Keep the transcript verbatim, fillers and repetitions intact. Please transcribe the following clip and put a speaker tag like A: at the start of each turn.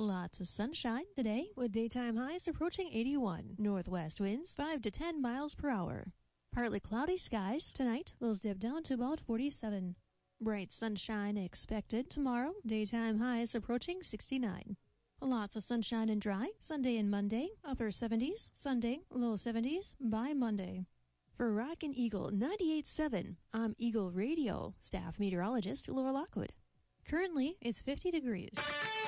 A: Lots of sunshine today with daytime highs approaching eighty-one. Northwest winds five to ten miles per hour. Partly cloudy skies tonight. Lows dip down to about forty-seven. Bright sunshine expected tomorrow. Daytime highs approaching sixty-nine. Lots of sunshine and dry. Sunday and Monday, upper seventies. Sunday, low seventies by Monday. For Rockin' Eagle ninety-eight point seven, I'm Eagle Radio staff meteorologist Laura Lockwood. Currently, it's fifty degrees.